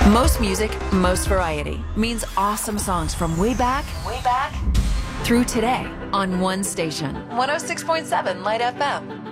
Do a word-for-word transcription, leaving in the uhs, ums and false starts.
Most music, most variety means awesome songs from way back, way back through today on one station. one oh six point seven Light F M.